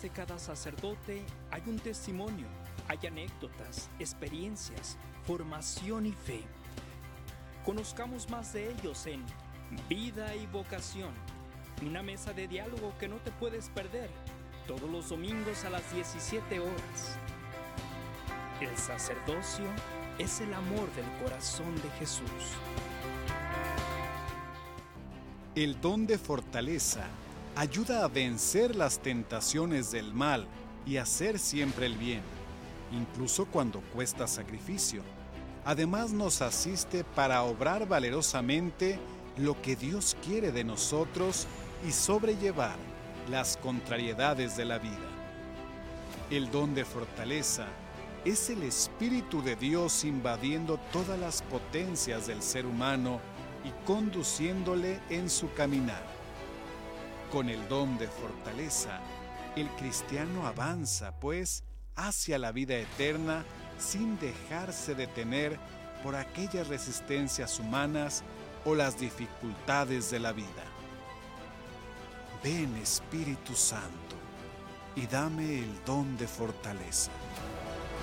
de cada sacerdote hay un testimonio, hay anécdotas, experiencias, formación y fe. Conozcamos más de ellos en Vida y Vocación, una mesa de diálogo que no te puedes perder, todos los domingos a las 17 horas. El sacerdocio es el amor del corazón de Jesús. El don de fortaleza ayuda a vencer las tentaciones del mal y hacer siempre el bien, incluso cuando cuesta sacrificio. Además nos asiste para obrar valerosamente lo que Dios quiere de nosotros y sobrellevar las contrariedades de la vida. El don de fortaleza es el Espíritu de Dios invadiendo todas las potencias del ser humano y conduciéndole en su caminar. Con el don de fortaleza, el cristiano avanza, pues, hacia la vida eterna sin dejarse detener por aquellas resistencias humanas o las dificultades de la vida. Ven, Espíritu Santo, y dame el don de fortaleza.